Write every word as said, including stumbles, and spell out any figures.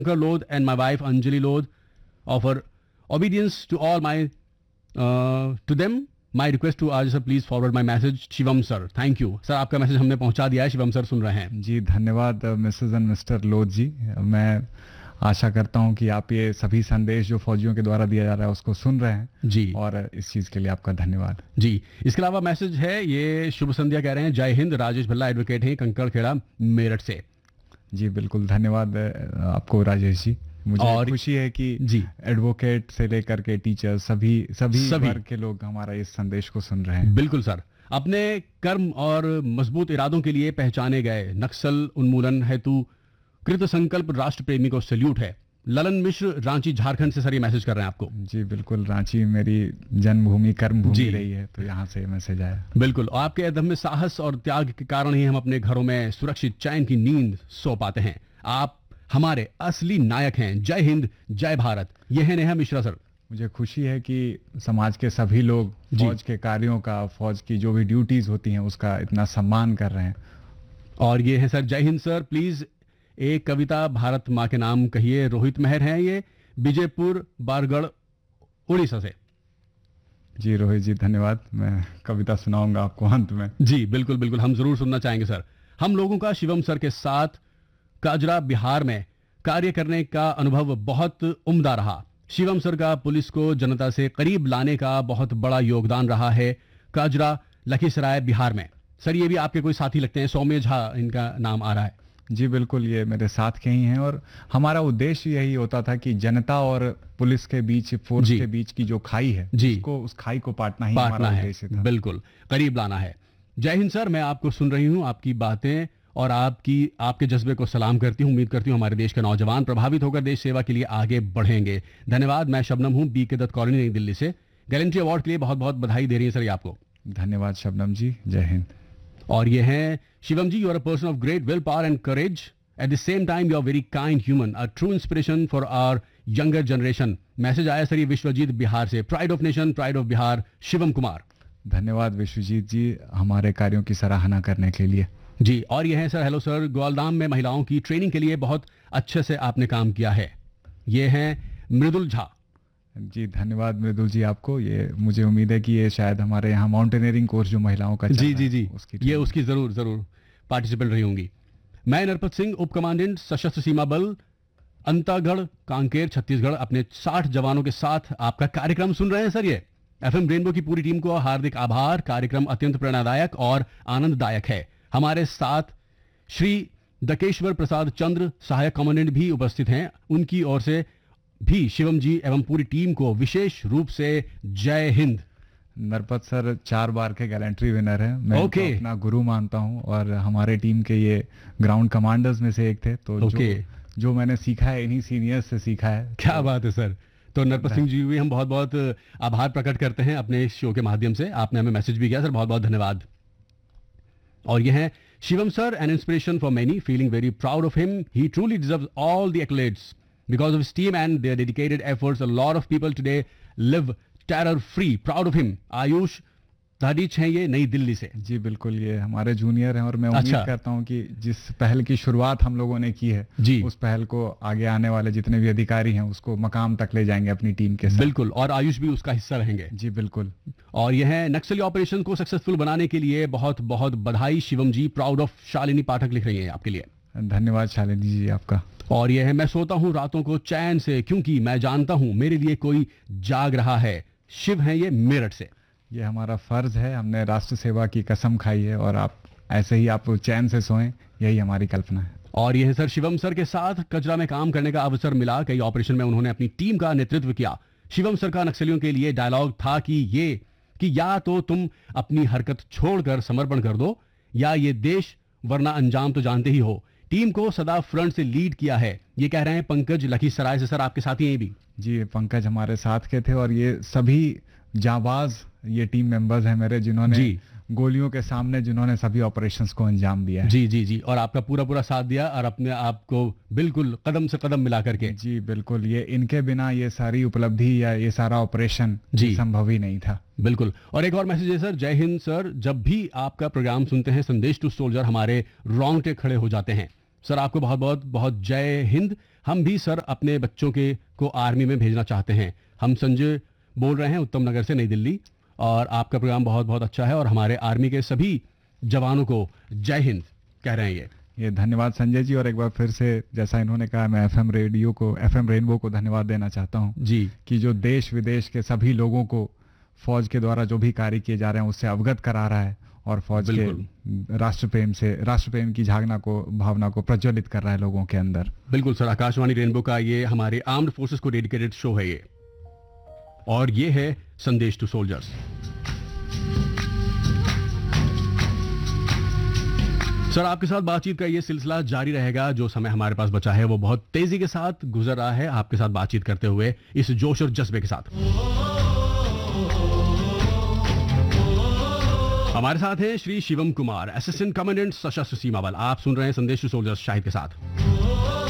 Lodh and my wife Anjali Lodh offer obedience to all my uh, to them. My request to आज sir please forward my message Shivam sir. Thank you sir, आपका message हमने पहुंचा दिया है. Shivam sir सुन रहे हैं. जी धन्यवाद Mrs and mister लोध जी. मैं आशा करता हूं कि आप ये सभी संदेश जो फौजियों के द्वारा दिया जा रहा है उसको सुन रहे हैं जी, और इस चीज के लिए आपका धन्यवाद जी. इसके अलावा मैसेज है ये शुभ संध्या कह रहे हैं. जय हिंद. राजेश भल्ला एडवोकेट हैं, कंकड़खेड़ा मेरठ से. जी बिल्कुल धन्यवाद आपको राजेश जी. मुझे और खुशी है कि जी एडवोकेट से लेकर के टीचर सभी सभी, सभी वर्ग के लोग हमारा इस संदेश को सुन रहे हैं. बिल्कुल सर. अपने कर्म और मजबूत इरादों के लिए पहचाने गए नक्सल उन्मूलन हेतु कृत संकल्प राष्ट्र प्रेमी को सैल्यूट है. ललन मिश्र रांची झारखंड से सर ये मैसेज कर रहे हैं आपको. जी बिल्कुल. रांची मेरी जन्मभूमि कर्मभूमि रही है, तो यहाँ से मैसेज आया. बिल्कुल. और आपके अदम्य साहस और त्याग के कारण ही हम अपने घरों में सुरक्षित चैन की नींद सो पाते हैं. आप हमारे असली नायक हैं. जय हिंद, जय भारत. यह है नेहा मिश्रा सर. मुझे खुशी है कि समाज के सभी लोग फौज के कार्यों का, फौज की जो भी ड्यूटीज होती हैं उसका इतना सम्मान कर रहे हैं. और ये है सर. जय हिंद सर. प्लीज एक कविता भारत माँ के नाम कहिए. रोहित मेहर हैं ये, विजयपुर बारगढ़ उड़ीसा से. जी रोहित जी धन्यवाद. मैं कविता सुनाऊंगा आपको अंत में. जी बिल्कुल बिल्कुल, हम जरूर सुनना चाहेंगे सर. हम लोगों का शिवम सर के साथ काजरा बिहार में कार्य करने का अनुभव बहुत उम्दा रहा. शिवम सर का पुलिस को जनता से करीब लाने का बहुत बड़ा योगदान रहा है काजरा लखीसराय बिहार में. सर ये भी आपके कोई साथी लगते हैं, सौम्य झा इनका नाम आ रहा है. जी बिल्कुल, ये मेरे साथ के ही हैं और हमारा उद्देश्य यही होता था कि जनता और पुलिस के बीच, फोर्स के बीच की जो खाई है जी, उसको उस खाई को पाटना ही पाटना हमारा उद्देश्य था. बिल्कुल, करीब लाना है. जय हिंद सर. मैं आपको सुन रही हूँ, आपकी बातें और आपकी आपके जज्बे को सलाम करती हूँ. उम्मीद करती हूँ हमारे देश के नौजवान प्रभावित होकर देश सेवा के लिए आगे बढ़ेंगे. धन्यवाद. मैं शबनम हूँ, बी के दत्त कॉलोनी, नई दिल्ली से. गैलेंट्री अवार्ड के लिए बहुत बहुत बधाई दे रही है सर ये आपको. धन्यवाद शबनम जी. जय हिंद. और ये हैं शिवम जी. You are a person of great will power and courage. At the same time you are very kind human, a true inspiration for our younger generation. Message आया सर ये विश्वजीत बिहार से. Pride of nation, pride of Bihar, Shivam Kumar. धन्यवाद विश्वजीत जी हमारे कार्यों की सराहना करने के लिए. जी. और ये है सर. Hello sir. ग्वालदाम में महिलाओं की ट्रेनिंग के लिए बहुत अच्छे से आपने काम किया है. ये हैं मृदुल झा. जी धन्यवाद मृदुल जी आपको. ये मुझे उम्मीद है कि ये शायद हमारे यहाँ माउंटेनियरिंग कोर्स जो महिलाओं का जी जी जी उसकी ये उसकी जरूर जरूर पार्टिसिपेट रही होंगी. मैं नरपत सिंह, उप कमांडेंट सशस्त्र सीमा बल अंतागढ़ कांकेर छत्तीसगढ़, अपने साठ जवानों के साथ आपका कार्यक्रम सुन रहे हैं सर. ये एफएम रेनबो की पूरी टीम को हार्दिक आभार. कार्यक्रम अत्यंत प्रेरणादायक और आनंददायक है. हमारे साथ श्री दकेश्वर प्रसाद चंद्र सहायक कमांडेंट भी उपस्थित हैं. उनकी ओर से भी शिवम जी एवं पूरी टीम को विशेष रूप से जय हिंद. नरपत सर चार बार के गैलेंट्री विनर हैं. मैं okay. तो अपना गुरु मानता हूं और हमारे टीम के ये ग्राउंड कमांडर्स में से एक थे. तो okay. जो, जो मैंने सीखा है इन्हीं सीनियर्स से सीखा है. क्या तो, बात है सर. तो नरपत सिंह जी भी हम बहुत बहुत आभार प्रकट करते हैं अपने इस शो के माध्यम से. आपने हमें मैसेज भी किया सर, बहुत बहुत धन्यवाद. और ये है Shivam sir, an inspiration for many, feeling very proud of him. He truly deserves all the एक्लेड्स because of his team and their dedicated efforts. A lot of people today live terror free. Proud of him. Ayush धारीच हैं ये, नई दिल्ली से. जी बिल्कुल, ये हमारे junior हैं और मैं उम्मीद अच्छा। करता हूं कि जिस पहल की शुरुआत हम लोगों ने की है जी, उस पहल को आगे आने वाले जितने भी अधिकारी हैं उसको मकाम तक ले जाएंगे अपनी टीम के साथ. बिल्कुल. और आयुष भी उसका हिस्सा रहेंगे. जी बिल्कुल. और यह है नक्सली ऑपरेशन को सक्सेसफुल बनाने के लिए बहुत बहुत बधाई शिवम जी. प्राउड ऑफ शालिनी पाठक लिख रही है आपके लिए. धन्यवाद शालिनी जी आपका. और यह है मैं सोता हूं रातों को चैन से क्योंकि मैं जानता हूं मेरे लिए कोई जाग रहा है. शिव हैं ये मेरठ से. ये हमारा फर्ज है, हमने राष्ट्र सेवा की कसम खाई है और आप ऐसे ही आप चैन से सोएं, यही हमारी कल्पना है. और यह है सर शिवम सर के साथ कचरा में काम करने का अवसर मिला. कई ऑपरेशन में उन्होंने अपनी टीम का नेतृत्व किया. शिवम सर का नक्सलियों के लिए डायलॉग था कि ये कि या तो तुम अपनी हरकत छोड़कर समर्पण कर दो या ये देश, वरना अंजाम तो जानते ही हो. टीम को सदा फ्रंट से लीड किया है. ये कह रहे हैं पंकज लखीसराय से. सर आपके साथ ही हैं भी. जी पंकज हमारे साथ के थे और ये सभी जाबाज ये टीम मेंबर्स हैं मेरे, जिन्होंने जी गोलियों के सामने जिन्होंने सभी ऑपरेशंस को अंजाम दिया है. जी जी जी. और आपका पूरा पूरा साथ दिया और अपने आप को बिल्कुल कदम से कदम मिला करके. जी बिल्कुल. ये इनके बिना ये सारी उपलब्धि या ये सारा ऑपरेशन जी संभव ही नहीं था. बिल्कुल. और एक और मैसेज है सर. जय हिंद सर. जब भी आपका प्रोग्राम सुनते हैं संदेश टू सोल्जर हमारे रोंगटे खड़े हो जाते हैं. सर आपको बहुत बहुत बहुत जय हिंद. हम भी सर अपने बच्चों के को आर्मी में भेजना चाहते हैं। हम संजय बोल रहे हैं उत्तम नगर से, नई दिल्ली, और आपका प्रोग्राम बहुत बहुत अच्छा है और हमारे आर्मी के सभी जवानों को जय हिंद कह रहे हैं ये ये धन्यवाद संजय जी। और एक बार फिर से जैसा इन्होंने कहा, मैं एफएम रेडियो को, एफएम रेनबो को धन्यवाद देना चाहता हूँ जी, कि जो देश विदेश के सभी लोगों को फौज के द्वारा जो भी कार्य किए जा रहे हैं उससे अवगत करा रहा है और फौज के राष्ट्र प्रेम से राष्ट्र प्रेम की झागना को भावना को प्रज्वलित कर रहा है लोगों के अंदर। बिल्कुल सर, आकाशवाणी रेनबो का ये हमारे आर्म्ड फोर्सेस को डेडिकेटेड शो है ये, और ये है संदेश टू सोल्जर्स। सर आपके साथ बातचीत का ये सिलसिला जारी रहेगा। जो समय हमारे पास बचा है वो बहुत तेजी के साथ गुजर रहा है, आपके साथ बातचीत करते हुए इस जोश और जज्बे के साथ। हमारे साथ हैं श्री शिवम कुमार, असिस्टेंट कमांडेंट सशस्त्र सीमा बल। आप सुन रहे हैं संदेश टू सोल्जर्स शाहिद के साथ।